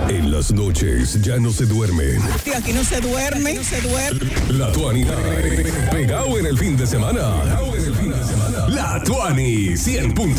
En las noches ya no se duermen. Sí, aquí no se duerme, no se duerme. La Tuani. Pegado en el fin de semana. La Tuani 100.3.